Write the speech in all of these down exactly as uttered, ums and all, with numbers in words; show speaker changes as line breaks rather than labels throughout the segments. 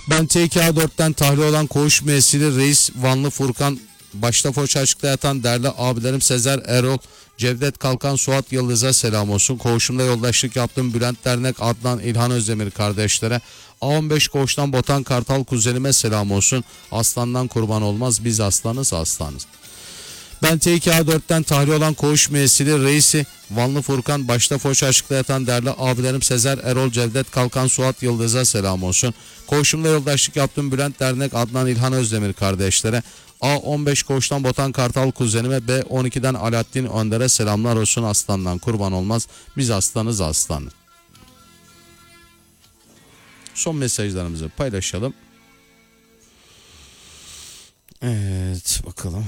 Ben T iki A dörtten tahliye olan koğuş müessili Reis Vanlı Furkan, başta Foça açıkta yatan değerli abilerim Sezer Erol, Cevdet Kalkan, Suat Yıldız'a selam olsun. Koğuşumda yoldaşlık yaptığım Bülent Dernek, Adnan İlhan Özdemir kardeşlere, A on beş koğuştan Botan Kartal kuzenime selam olsun. Aslandan kurban olmaz, biz aslanız aslanız. Ben T iki A dörtten tahliye olan koğuş müessili Reisi Vanlı Furkan, başta Foça açıkta yatan değerli abilerim Sezer Erol, Cevdet Kalkan, Suat Yıldız'a selam olsun. Koğuşumda yoldaşlık yaptığım Bülent Dernek, Adnan İlhan Özdemir kardeşlere, A on beş koğuştan Botan Kartal kuzenime, B on ikiden Alaaddin Önder'e selamlar olsun. Aslandan kurban olmaz, biz aslanız aslanız. Son mesajlarımızı paylaşalım. Evet, bakalım.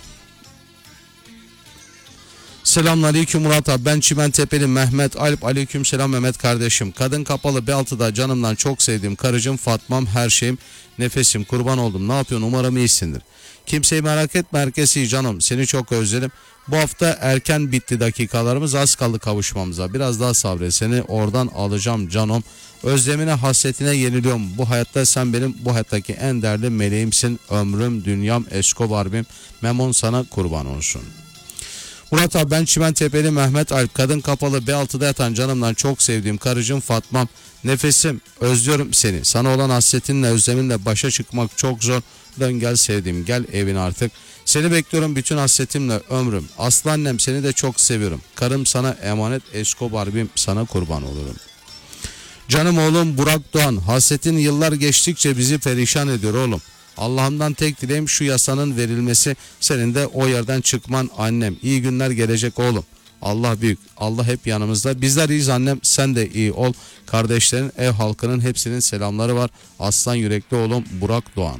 Selamünaleyküm Murat abi, ben Çimentepe'li Mehmet Alp. Aleyküm selam Mehmet kardeşim. Kadın kapalı B altıda canımdan çok sevdiğim karıcığım Fatmam, her şeyim, nefesim, kurban oldum. Ne yapıyorsun, umarım iyisindir. Kimseyi merak etme, herkes iyi canım, seni çok özledim. Bu hafta erken bitti dakikalarımız, az kaldı kavuşmamıza, biraz daha sabret, seni oradan alacağım canım. Özlemine hasretine yeniliyorum, bu hayatta sen benim bu hayattaki en değerli meleğimsin, ömrüm, dünyam, Escobar'bim, Memon sana kurban olsun. Murat abi, ben Çimentepe'li Mehmet Alp. Kadın kapalı B altıda yatan canımdan çok sevdiğim karıcığım Fatmam, nefesim, özlüyorum seni. Sana olan hasretinle, özleminle başa çıkmak çok zor. Dön gel sevdiğim, gel evine artık. Seni bekliyorum bütün hasretimle, ömrüm. Aslı annem, seni de çok seviyorum. Karım sana emanet, Escobar'bim, sana kurban olurum. Canım oğlum Burak Doğan, hasretin yıllar geçtikçe bizi perişan ediyor oğlum. Allah'ımdan tek dileğim şu yasanın verilmesi, senin de o yerden çıkman annem. İyi günler gelecek oğlum. Allah büyük, Allah hep yanımızda. Bizler iyiyiz annem, sen de iyi ol. Kardeşlerin, ev halkının hepsinin selamları var. Aslan yürekli oğlum Burak Doğan.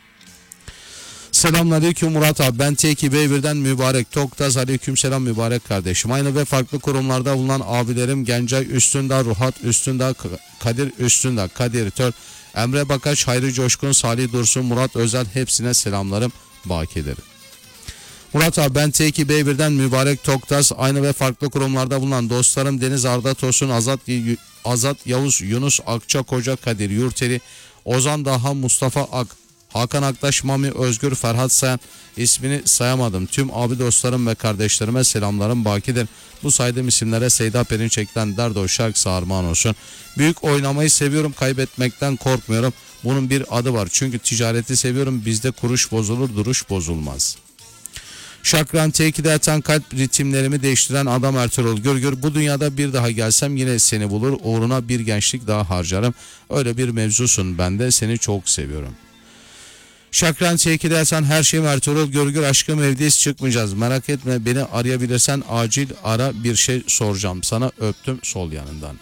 Selamünaleyküm Murat abi, ben T iki B birden Mübarek Toktaz. Aleyküm selam mübarek kardeşim. Aynı ve farklı kurumlarda bulunan abilerim Gencay Üstündağ, Ruhat Üstündağ, Kadir Üstündağ, Kadir Tör, Emre Bakaç, Hayri Coşkun, Salih Dursun, Murat Özel, hepsine selamlarım, bakilerim. Murat abi, ben T iki B birden Mübarek Toktaz. Aynı ve farklı kurumlarda bulunan dostlarım Deniz Arda Tosun, Azat, Azat Yavuz, Yunus Akça Koca, Kadir Yurteli, Ozan Daha, Mustafa Ak, Hakan Aktaş, Mami Özgür, Ferhat Sayan, ismini sayamadım. Tüm abi dostlarım ve kardeşlerime selamlarım bakidir. Bu saydığım isimlere Seyda Perinçek'ten Derdo şarkısı armağan olsun. Büyük oynamayı seviyorum, kaybetmekten korkmuyorum. Bunun bir adı var, çünkü ticareti seviyorum. Bizde kuruş bozulur, duruş bozulmaz. Şakran T iki'de yatan kalp ritimlerimi değiştiren adam Ertuğrul Gürgür. Bu dünyada bir daha gelsem yine seni bulur, uğruna bir gençlik daha harcarım. Öyle bir mevzusun, ben de seni çok seviyorum. Şakran T iki'de yatan her şeyim Ertuğrul Gürgür. Aşkım, evdeyiz, çıkmayacağız, merak etme, beni arayabilirsen acil ara, bir şey soracağım sana, öptüm sol yanından.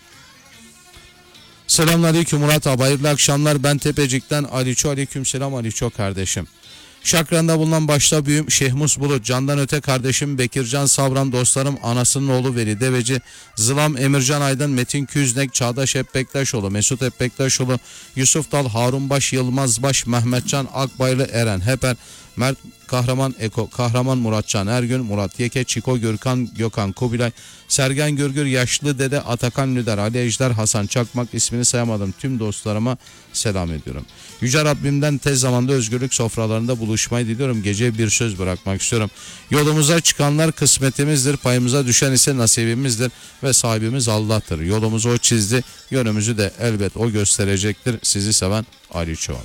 Selamünaleyküm Murat abi, hayırlı akşamlar, ben Tepecik'ten Aliço. Aleyküm selam Aliço kardeşim. Şakran'da bulunan başta büyüğüm Şehmus Bulut, candan öte kardeşim Bekircan Savran, dostlarım anasının oğlu Veli Deveci, Zılam Emircan Aydın, Metin Küznek, Çağdaş Hep Bektaşoğlu, Mesut Hep Bektaşoğlu, Yusuf Dal, Harun Baş, Yılmaz Baş, Mehmetcan Akbaylı, Eren Heper, Mert Kahraman Eko, Kahraman Muratcan Ergün, Murat Yeke, Çiko Gürkan, Gökhan Kubilay, Sergen Gürgür, Yaşlı Dede, Atakan Lüder, Ali Ejder, Hasan Çakmak, ismini sayamadım tüm dostlarıma selam ediyorum. Yüce Rabbimden tez zamanda özgürlük sofralarında buluşmayı diliyorum. Gece bir söz bırakmak istiyorum. Yolumuza çıkanlar kısmetimizdir, payımıza düşen ise nasibimizdir ve sahibimiz Allah'tır. Yolumuzu o çizdi, yönümüzü de elbet o gösterecektir. Sizi seven Ali Çoğan.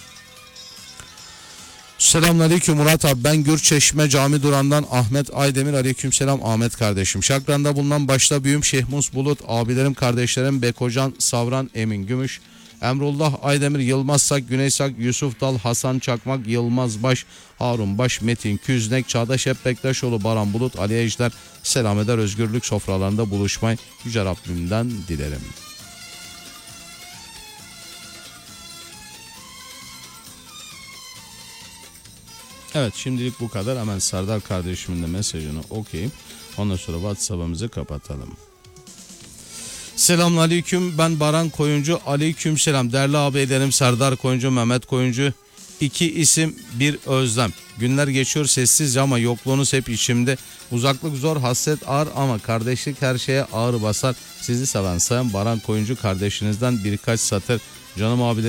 Selamünaleyküm Murat abi, ben Gürçeşme Cami Duran'dan Ahmet Aydemir. Aleykümselam Ahmet kardeşim. Şakran'da bulunan başta büyüğüm Şehmus Bulut, abilerim kardeşlerim Bekocan Savran, Emin Gümüş, Emrullah Aydemir, Yılmaz Sak, Güney Sak, Yusuf Dal, Hasan Çakmak, Yılmaz Baş, Harun Baş, Metin Küznek, Çağdaş Hep Bektaşoğlu, Baran Bulut, Ali Ejder selam eder, özgürlük sofralarında buluşmayı Yüce Rabbimden dilerim. Evet, şimdilik bu kadar. Hemen Serdar kardeşimin de mesajını okuyayım. Ondan sonra WhatsApp'ımızı kapatalım. Selamünaleyküm, ben Baran Koyuncu. Aleykümselam değerli abilerim Serdar Koyuncu, Mehmet Koyuncu. İki isim, bir özlem. Günler geçiyor sessizce ama yokluğunuz hep içimde. Uzaklık zor, hasret ağır ama kardeşlik her şeye ağır basar. Sizi seven sayan Baran Koyuncu, kardeşinizden birkaç satır. Canım abilerim.